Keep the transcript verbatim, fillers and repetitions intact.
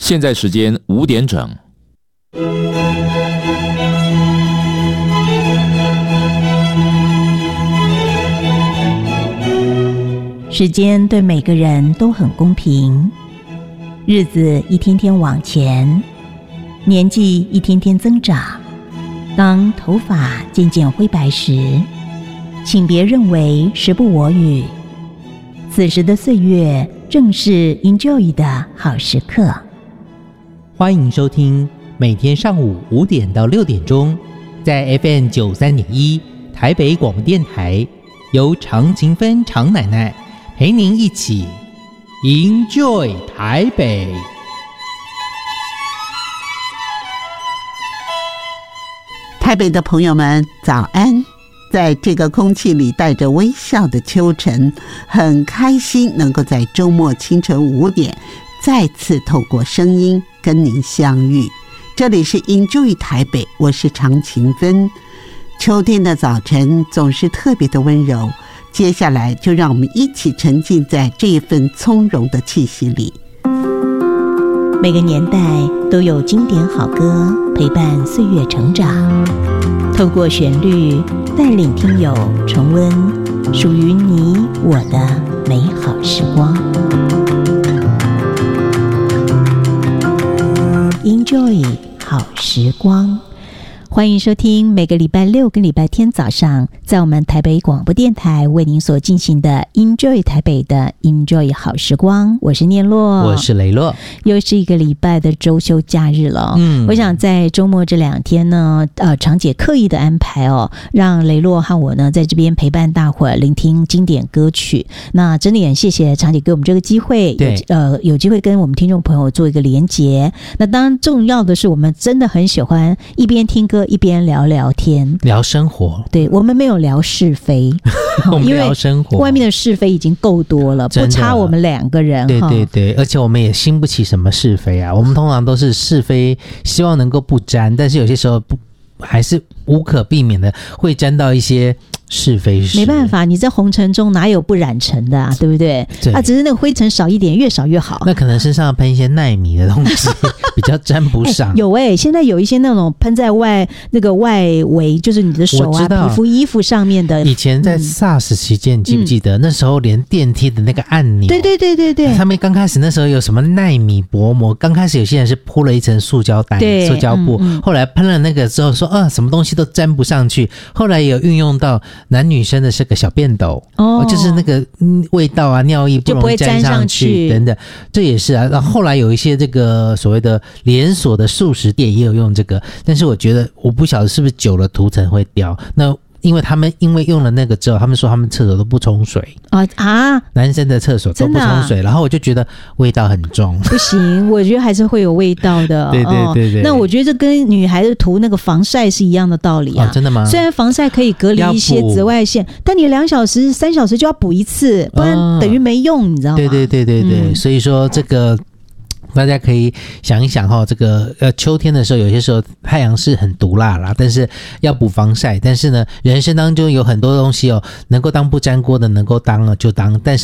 现在时间五点整。 时间对每个人都很公平，日子一天天往前，年纪一天天增长。当头发渐渐灰白时，请别认为时不我与，此时的岁月正是 enjoy 的好时刻。 欢迎收听每天上午五点到六点钟，在 F M 九三点一台北广播电台，由常勤芬常奶奶陪您一起 enjoy 台北。 台北的朋友们早安，在这个空气里带着微笑的秋晨，很开心能够在周末清晨五点再次透过声音跟您相遇。这里是 Enjoy 台北，我是常勤芬。秋天的早晨总是特别的温柔，接下来就让我们一起沉浸在这一份从容的气息里。 每个年代都有经典好歌陪伴岁月成长，透过旋律带领听友重温属于你我的美好时光。 Enjoy 好时光，欢迎收听每个礼拜六跟礼拜天早上在我们台北广播电台为您所进行的 Enjoy 台北的 Enjoy 好时光。我是念洛， 我是雷洛， 又是一个礼拜的周休假日了。嗯，我想在周末这两天呢，呃，常姐刻意的安排哦，让雷洛和我呢在这边陪伴大伙儿聆听经典歌曲。那真的也谢谢常姐给我们这个机会， 对， 有呃有机会跟我们听众朋友做一个连结。那当然重要的是，我们真的很喜欢一边听歌一边聊聊天， 聊生活。 对，我们没有聊是非， 我们聊生活， 外面的是非已经够多了，不差我们两个人。 对对对，而且我们也兴不起什么是非啊。我们通常都是是非，希望能够不沾，但是有些时候不还是无可避免的会沾到一些是非事。 没办法，你在红尘中哪有不染尘的啊，对不对？ 对啊，只是那个灰尘少一点，越少越好。 那可能身上喷一些奈米的东西比较沾不上。 欸、有哎、欸，现在有一些那种喷在外那个外围，就是你的手啊、皮肤、衣服上面的。 以前在 SARS 期间，嗯、你记不记得、嗯、那时候连电梯的那个按钮， 对对对对对， 上面刚开始那时候有什么奈米薄膜，刚开始有些人是铺了一层塑胶袋、塑胶布，嗯嗯、后来喷了那个之后说啊，什么东西都沾不上去。后来有运用到男女生的是个小便斗，哦，就是那个、嗯、味道啊、尿液不容易沾上去等等，这也是啊。然后后来有一些这个所谓的连锁的素食店也有用这个，但是我觉得我不晓得是不是久了涂层会掉。那因为他们因为用了那个之后，他们说他们厕所都不冲水啊啊，男生的厕所都不冲水，啊、然后我就觉得味道很重， 不行，我觉得还是会有味道的。 对对对对、哦， 那我觉得这跟女孩子涂那个防晒是一样的道理啊。 哦、真的吗？ 虽然防晒可以隔离一些紫外线，但你两小时、三小时就要补一次，不然等于没用，哦、你知道吗？ 对对对对对，嗯、所以说这个。大家可以想一想哈，这个呃秋天的时候，有些时候太阳是很毒辣啦，但是要补防晒。但是呢，人生当中有很多东西哦，能够当不粘锅的，能够当了就当，但是